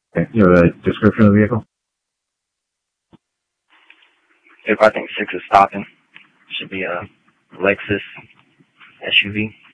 Okay. You know the description of the vehicle? If I think 6 is stopping, should be a Lexus SUV.